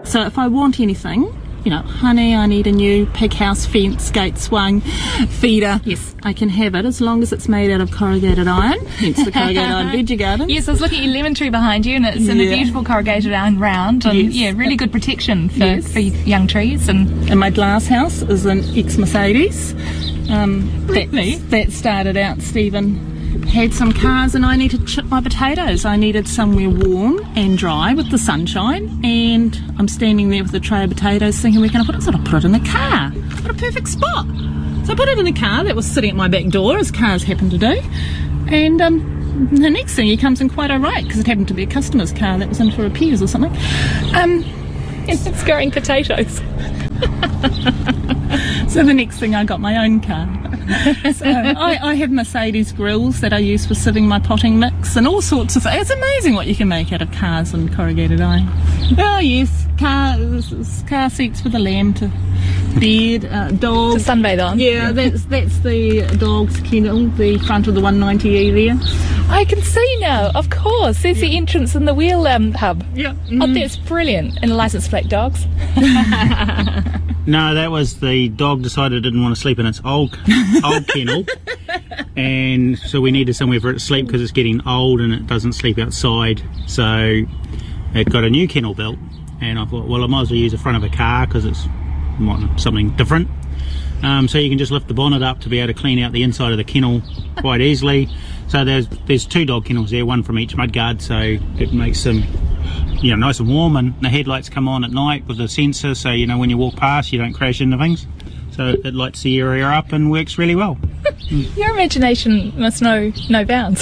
So if I want anything, honey, I need a new pig house fence, gate swung, feeder. Yes. I can have it as long as it's made out of corrugated iron, hence the corrugated iron veggie garden. Yes, I was looking at your lemon tree behind you, and it's in a beautiful corrugated iron ground, and really good protection for young trees. And my glass house is an ex-Mercedes. Really? That started out, Stephen had some cars and I needed to chip my potatoes. I needed somewhere warm and dry with the sunshine, and I'm standing there with a tray of potatoes thinking, where can I put it? So I put it in the car. What a perfect spot. So I put it in the car that was sitting at my back door, as cars happen to do, and the next thing, he comes in quite alright, because it happened to be a customer's car that was in for repairs or something. It's growing potatoes. So the next thing, I got my own car. So I have Mercedes grills that I use for sieving my potting mix and all sorts of things. It's amazing what you can make out of cars and corrugated iron. Oh yes, car seats for the lamb to bed, dog to sunbathe on. Yeah, that's the dog's kennel, the front of the 190E there. I can see now, of course. There's the entrance in the wheel hub. Yeah. Oh, that's brilliant. And license plate dogs. No, that was the dog decided it didn't want to sleep in its old kennel, and so we needed somewhere for it to sleep because it's getting old and it doesn't sleep outside. So it got a new kennel built, and I thought, well, I might as well use the front of a car because it's something different. So you can just lift the bonnet up to be able to clean out the inside of the kennel quite easily. So there's two dog kennels there, one from each mudguard, so it makes them nice and warm, and the headlights come on at night with the sensor, so when you walk past you don't crash into things. So it lights the area up and works really well. Your imagination must know no bounds.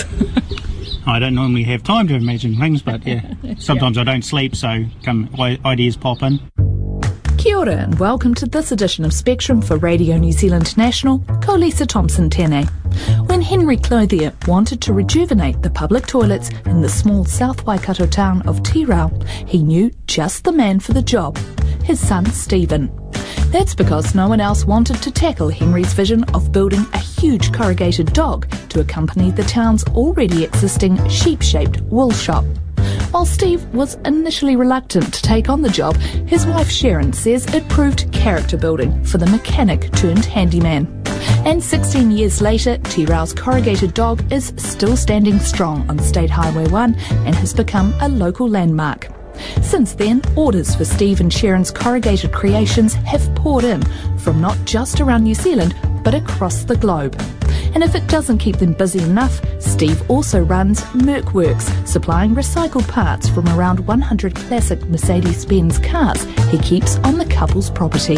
I don't normally have time to imagine things, but yeah, sometimes I don't sleep, so ideas pop in. Kia ora and welcome to this edition of Spectrum for Radio New Zealand National, ko Lisa Thompson tēnei. When Henry Clothier wanted to rejuvenate the public toilets in the small South Waikato town of Tirau, he knew just the man for the job, his son Stephen. That's because no one else wanted to tackle Henry's vision of building a huge corrugated dog to accompany the town's already existing sheep-shaped wool shop. While Steve was initially reluctant to take on the job, his wife Sharon says it proved character building for the mechanic turned handyman. And 16 years later, Tirau's corrugated dog is still standing strong on State Highway 1 and has become a local landmark. Since then, orders for Steve and Sharon's corrugated creations have poured in from not just around New Zealand, but across the globe. And if it doesn't keep them busy enough, Steve also runs Mercworks, supplying recycled parts from around 100 classic Mercedes-Benz cars he keeps on the couple's property.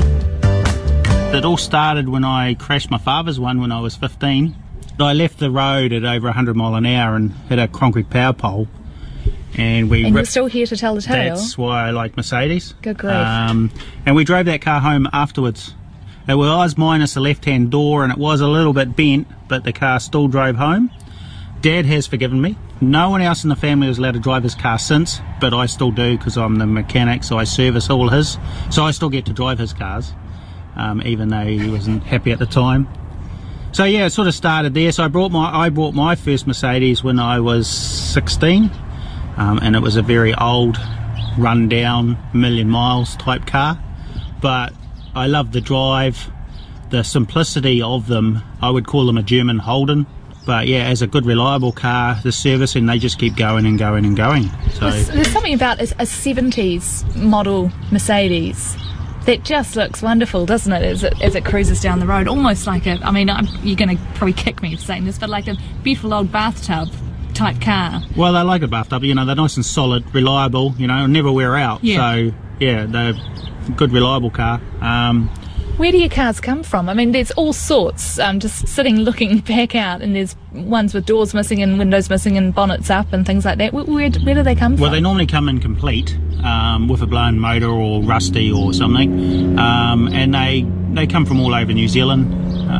It all started when I crashed my father's one when I was 15. I left the road at over 100 mile an hour and hit a concrete power pole. And you're still here to tell the tale. That's why I like Mercedes. Good grief. And we drove that car home afterwards. It was minus the left-hand door and it was a little bit bent, but the car still drove home. Dad has forgiven me. No one else in the family was allowed to drive his car since, but I still do because I'm the mechanic, so I service all his. So I still get to drive his cars, even though he wasn't happy at the time. So yeah, it sort of started there. So I bought my first Mercedes when I was 16, and it was a very old, run-down, million miles type car. But I love the drive, the simplicity of them. I would call them a German Holden. But yeah, as a good reliable car, the servicing, they just keep going and going and going. So there's something about a 70s model Mercedes that just looks wonderful, doesn't it, as it cruises down the road, almost like you're going to probably kick me for saying this, but like a beautiful old bathtub type car. Well, they're like a bathtub, they're nice and solid, reliable, never wear out. Yeah. So yeah, they're a good reliable car. Where do your cars come from? I mean, there's all sorts. Just sitting looking back out, and there's ones with doors missing and windows missing and bonnets up and things like that. Where do they come from? Well, they normally come in complete, with a blown motor or rusty or something, and they come from all over New Zealand.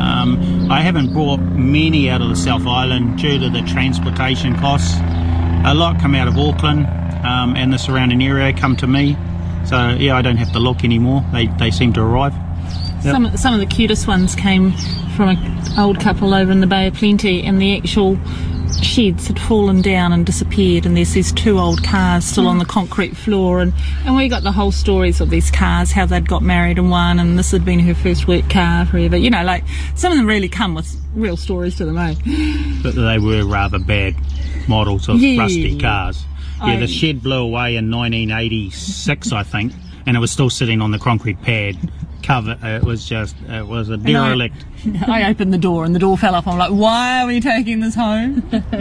I haven't brought many out of the South Island due to the transportation costs. A lot come out of Auckland, and the surrounding area come to me. So yeah, I don't have to look anymore. They seem to arrive. Yep. Some of the cutest ones came from an old couple over in the Bay of Plenty, and the actual sheds had fallen down and disappeared, and there's these 2 old cars still on the concrete floor, and we got the whole stories of these cars, how they'd got married in one, and this had been her first work car forever. You know, like, some of them really come with real stories to them, eh? But they were rather bad models of rusty cars. Yeah, the shed blew away in 1986, I think, and it was still sitting on the concrete pad cover. It was a derelict. I opened the door and the door fell off. I'm like, why are we taking this home?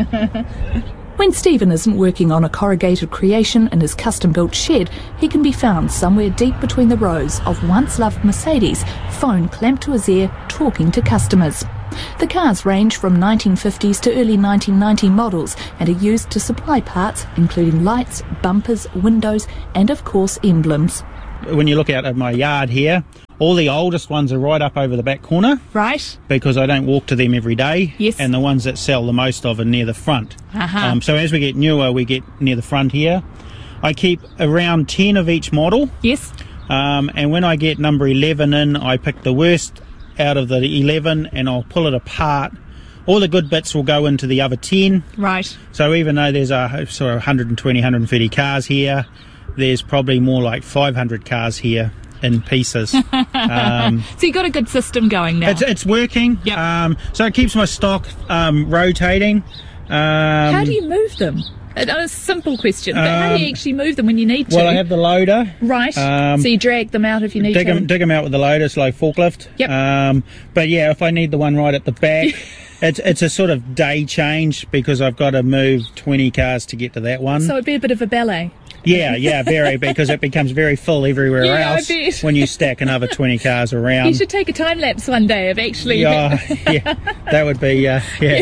When Stephen isn't working on a corrugated creation in his custom-built shed, he can be found somewhere deep between the rows of once-loved Mercedes, phone clamped to his ear, talking to customers. The cars range from 1950s to early 1990 models and are used to supply parts including lights, bumpers, windows and of course emblems. When you look out at my yard here, all the oldest ones are right up over the back corner. Right. Because I don't walk to them every day. Yes. And the ones that sell the most of are near the front. Uh-huh. So as we get newer, we get near the front here. I keep around 10 of each model. Yes. And when I get number 11 in, I pick the worst out of the 11 and I'll pull it apart. All the good bits will go into the other 10. Right. So even though there's a sort of 120, 130 cars here, there's probably more like 500 cars here in pieces. So you've got a good system going now. It's working. Yep. So it keeps my stock rotating. How do you move them? A simple question, but how do you actually move them when you need to? Well, I have the loader. Right. So you drag them out if you need to. Dig them out with the loader. It's like forklift. Yep. But yeah, if I need the one right at the back, it's a sort of day change because I've got to move 20 cars to get to that one. So it'd be a bit of a ballet. Yeah, very, because it becomes very full everywhere else I bet. when you stack another 20 cars around. You should take a time lapse one day of actually. Yeah, that would be, yeah.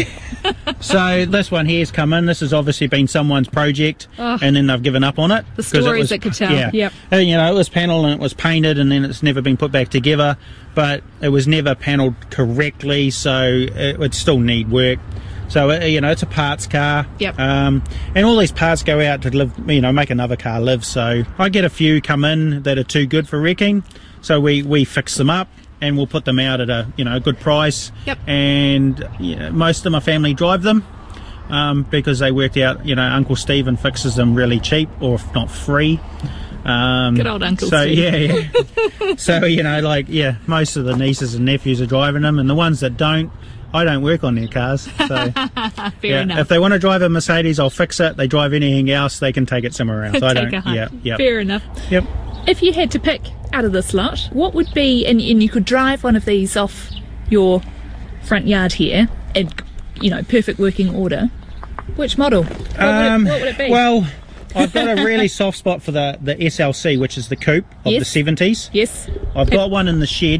So this one here's come in. This has obviously been someone's project, and then they've given up on it. The stories that could tell. Yeah. Yep. And, you know, it was panelled and it was painted, and then it's never been put back together, but it was never panelled correctly, so it would still need work. So, you know, it's a parts car. Yep. And all these parts go out to live, you know, make another car live. So I get a few come in that are too good for wrecking. So we fix them up and we'll put them out at a, you know, good price. Yep. And most of my family drive them because they worked out, you know, Uncle Stephen fixes them really cheap or if not free. Good old Uncle Steve. Yeah. So, you know, like, most of the nieces and nephews are driving them, and the ones that don't, I don't work on their cars. So, Fair enough. If they want to drive a Mercedes, I'll fix it. They drive anything else, they can take it somewhere else. I don't. Yeah. Fair enough. Yep. If you had to pick out of this lot, what would be, and you could drive one of these off your front yard here, in, you know, perfect working order, which model? What would it be? Well, I've got a really soft spot for the SLC, which is the coupe of the 70s. Yes. I've got one in the shed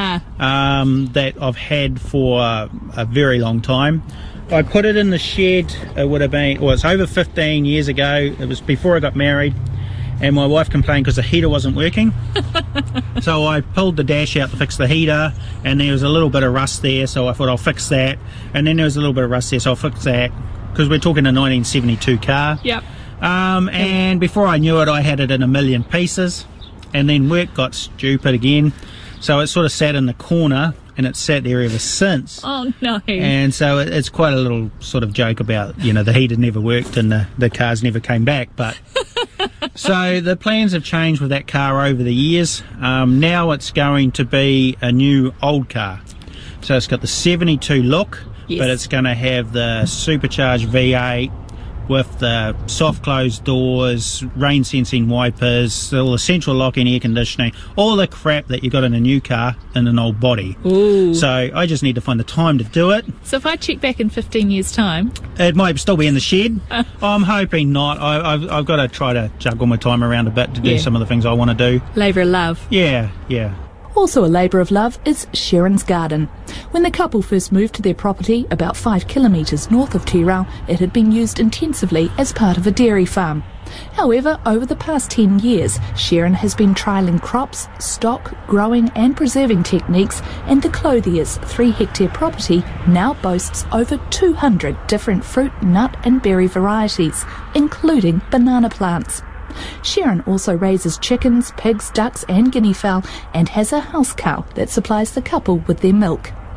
that I've had for a very long time. I put it in the shed, it would have been, well, it's over 15 years ago. It was before I got married, and my wife complained because the heater wasn't working. So I pulled the dash out to fix the heater, and there was a little bit of rust there, so I thought I'll fix that. And then there was a little bit of rust there, so I'll fix that, because we're talking a 1972 car. Yep. And before I knew it, I had it in a million pieces, and then work got stupid again, so it sort of sat in the corner, and it's sat there ever since. Oh no. And so it's quite a little sort of joke about, you know, the heater never worked and the cars never came back, but so the plans have changed with that car over the years. Now it's going to be a new old car, so it's got the 72 look, but it's going to have the supercharged V8 with the soft closed doors, rain sensing wipers, all the central locking air conditioning, all the crap that you got in a new car in an old body. Ooh. So I just need to find the time to do it. So if I check back in 15 years' time, it might still be in the shed. I'm hoping not. I've got to try to juggle my time around a bit to do some of the things I want to do. Labour of love. Yeah. Also a labour of love is Sharon's garden. When the couple first moved to their property about 5 kilometres north of Te Rau, it had been used intensively as part of a dairy farm. However, over the past 10 years, Sharon has been trialling crops, stock, growing and preserving techniques, and the Clothier's 3-hectare property now boasts over 200 different fruit, nut and berry varieties, including banana plants. Sharon also raises chickens, pigs, ducks and guinea fowl, and has a house cow that supplies the couple with their milk.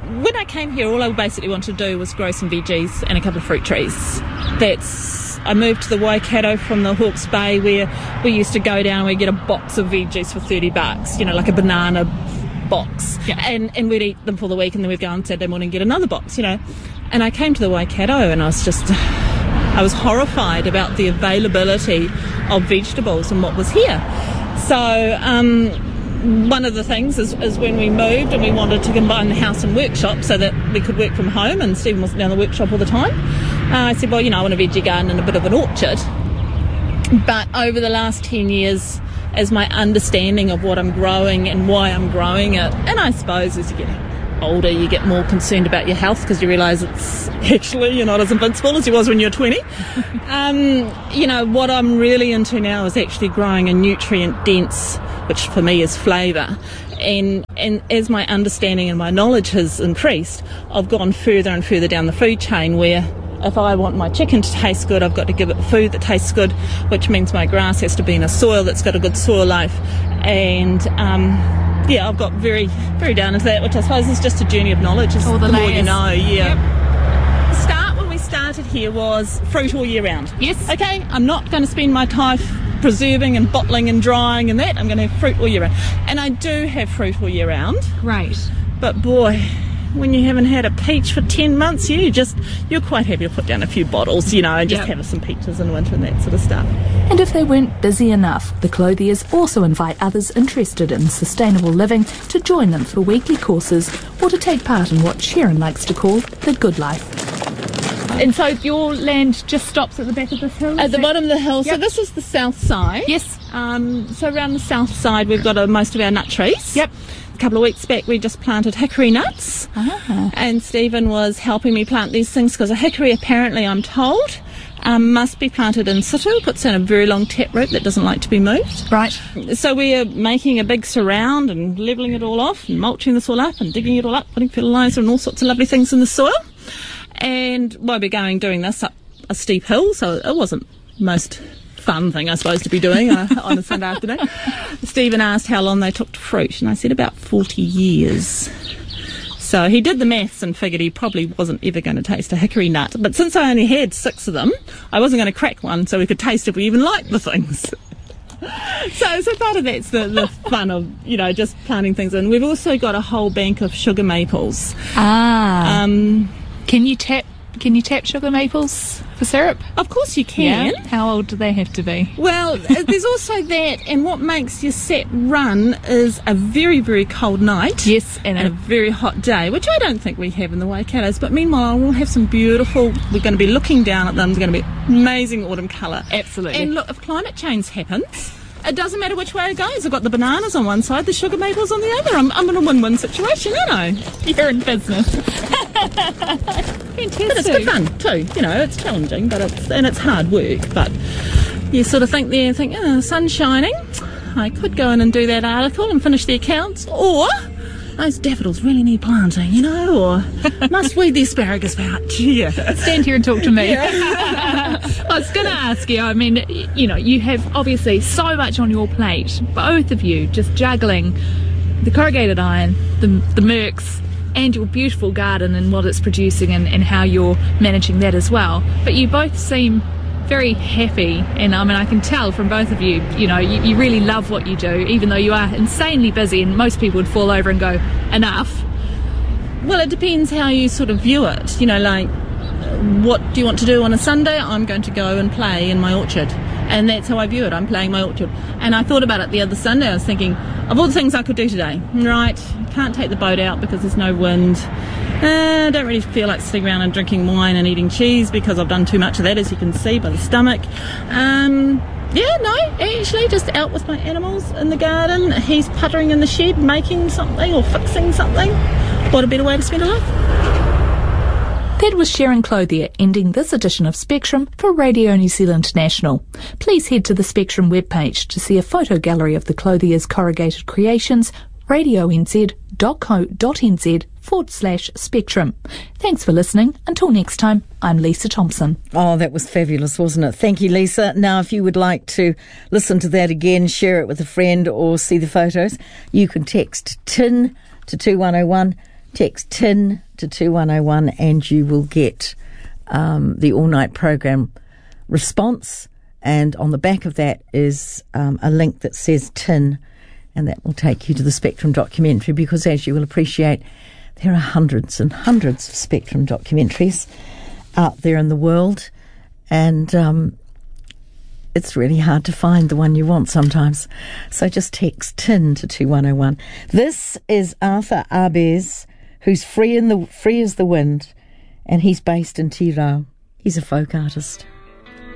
when I came here, all I basically wanted to do was grow some veggies and a couple of fruit trees. I moved to the Waikato from the Hawke's Bay, where we used to go down and we'd get a box of veggies for $30, like a banana box. Yeah. And we'd eat them for the week, and then we'd go on Saturday morning and get another box, And I came to the Waikato and I was horrified about the availability of vegetables and what was here. So one of the things is when we moved and we wanted to combine the house and workshop so that we could work from home, and Stephen wasn't down the workshop all the time. I said, well, I want a veggie garden and a bit of an orchard. But over the last 10 years, as my understanding of what I'm growing and why I'm growing it, and I suppose as you get older you get more concerned about your health because you realise it's actually you're not as invincible as you was when you were 20. What I'm really into now is actually growing a nutrient dense, which for me is flavour, and as my understanding and my knowledge has increased, I've gone further and further down the food chain, where if I want my chicken to taste good, I've got to give it food that tastes good, which means my grass has to be in a soil that's got a good soil life. And I've got very, very down into that, which I suppose is just a journey of knowledge. All the more you know, Yep. The start when we started here was fruit all year round. Yes. Okay, I'm not going to spend my time preserving and bottling and drying and that. I'm going to have fruit all year round. And I do have fruit all year round. Great. But boy, when you haven't had a peach for 10 months, you're quite happy to put down a few bottles, and just have some peaches in winter and that sort of stuff. And if they weren't busy enough, the Clothiers also invite others interested in sustainable living to join them for weekly courses or to take part in what Sharon likes to call the good life. And so your land just stops at the back of this hill? At the bottom of the hill. Yep. So this is the south side. Yes. So around the south side we've got most of our nut trees. Yep. A couple of weeks back we just planted hickory nuts. And Stephen was helping me plant these things because a hickory, apparently I'm told, must be planted in situ, puts in a very long taproot that doesn't like to be moved. Right. So we're making a big surround and levelling it all off and mulching this all up and digging it all up, putting fertiliser and all sorts of lovely things in the soil. And while we're doing this up a steep hill, so it wasn't most fun thing I suppose to be doing on a Sunday afternoon. Stephen asked how long they took to fruit, and I said about 40 years. So he did the maths and figured he probably wasn't ever going to taste a hickory nut. But since I only had 6 of them, I wasn't going to crack one so we could taste if we even liked the things. So part of that's the fun of, just planting things in. We've also got a whole bank of sugar maples. Can you tap sugar maples for syrup? Of course you can. Yeah. How old do they have to be? Well, there's also that, and what makes your set run is a very, very cold night. Yes, and a very hot day, which I don't think we have in the Waikatos. But meanwhile, we'll have some beautiful, we're going to be looking down at them, there's going to be amazing autumn colour. Absolutely. And look, if climate change happens, it doesn't matter which way it goes. I've got the bananas on one side, the sugar maples on the other. I'm in a win-win situation, aren't I? You're in business. Fantastic. But it's good fun too. It's challenging, but it's hard work. But you sort of think sun's shining. I could go in and do that article and finish the accounts, or those daffodils really need planting, or must weed the asparagus patch. Yeah. Stand here and talk to me. I was going to ask you, you have obviously so much on your plate, both of you just juggling the corrugated iron, the Mercs, and your beautiful garden and what it's producing and how you're managing that as well. But you both seem very happy, and I can tell from both of you, you really love what you do, even though you are insanely busy and most people would fall over and go, enough. Well, it depends how you sort of view it. What do you want to do on a Sunday? I'm going to go and play in my orchard. And that's how I view it. I'm playing my orchard. And I thought about it the other Sunday. I was thinking, of all the things I could do today, right, can't take the boat out because there's no wind. I don't really feel like sitting around and drinking wine and eating cheese because I've done too much of that, as you can see by the stomach. Actually just out with my animals in the garden. He's puttering in the shed, making something or fixing something. What a better way to spend a life. That was Sharon Clothier ending this edition of Spectrum for Radio New Zealand National. Please head to the Spectrum webpage to see a photo gallery of the Clothier's corrugated creations, radionz.co.nz/Spectrum. Thanks for listening. Until next time, I'm Lisa Thompson. Oh, that was fabulous, wasn't it? Thank you, Lisa. Now, if you would like to listen to that again, share it with a friend or see the photos, you can text TIN to 2101 Text TIN to 2101 and you will get the all-night program response, and on the back of that is a link that says TIN, and that will take you to the Spectrum documentary, because as you will appreciate, there are hundreds and hundreds of Spectrum documentaries out there in the world, and it's really hard to find the one you want sometimes. So just text TIN to 2101. This is Arthur Abes, who's free as the wind, and he's based in Tirau. He's a folk artist.